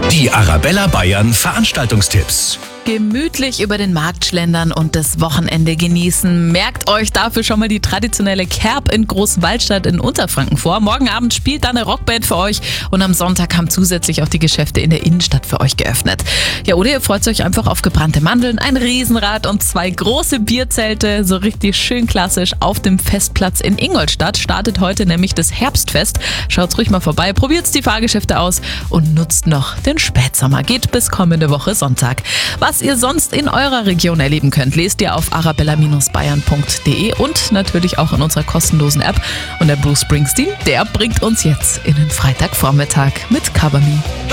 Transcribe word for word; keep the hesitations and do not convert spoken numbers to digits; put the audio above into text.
Die Arabella Bayern Veranstaltungstipps. Gemütlich über den Markt schlendern und das Wochenende genießen. Merkt euch dafür schon mal die traditionelle Kerb in Großwaldstadt in Unterfranken vor. Morgen Abend spielt da eine Rockband für euch und am Sonntag haben zusätzlich auch die Geschäfte in der Innenstadt für euch geöffnet. Ja, oder ihr freut euch einfach auf gebrannte Mandeln, ein Riesenrad und zwei große Bierzelte. So richtig schön klassisch auf dem Festplatz in Ingolstadt startet heute nämlich das Herbstfest. Schaut's ruhig mal vorbei, probiert's die Fahrgeschäfte aus und nutzt noch den Spätsommer. Geht bis kommende Woche Sonntag. Was ihr sonst in eurer Region erleben könnt, lest ihr auf arabella Bayern punkt de und natürlich auch in unserer kostenlosen App. Und der Bruce Springsteen, der bringt uns jetzt in den Freitagvormittag mit Cover Me.